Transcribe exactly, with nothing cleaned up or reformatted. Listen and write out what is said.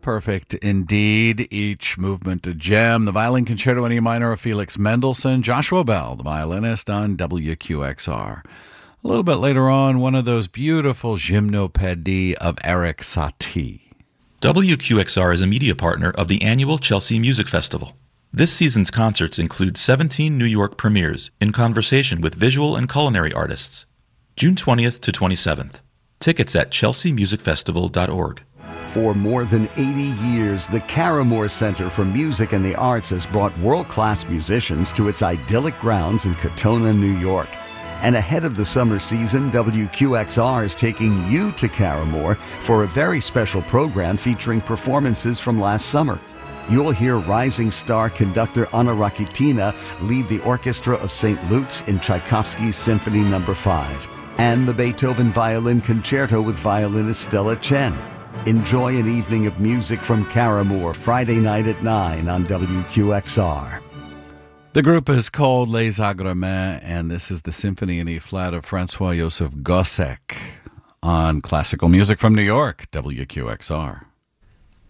Perfect indeed. Each movement a gem. The violin concerto in E minor of Felix Mendelssohn. Joshua Bell, the violinist, on W Q X R. A little bit later on, one of those beautiful gymnopédies of Erik Satie. W Q X R is a media partner of the annual Chelsea Music Festival. This season's concerts include seventeen New York premieres in conversation with visual and culinary artists. June twentieth to twenty-seventh. Tickets at chelsea music festival dot org. For more than eighty years, the Caramore Center for Music and the Arts has brought world-class musicians to its idyllic grounds in Katonah, New York. And ahead of the summer season, W Q X R is taking you to Caramore for a very special program featuring performances from last summer. You'll hear rising star conductor Anna Rakitina lead the orchestra of Saint Luke's in Tchaikovsky's Symphony Number five, and the Beethoven Violin Concerto with violinist Stella Chen. Enjoy an evening of music from Caramore Friday night at nine on W Q X R. The group is called Les Agremens, and this is the Symphony in E-flat of Francois Joseph Gossec on Classical Music from New York, W Q X R.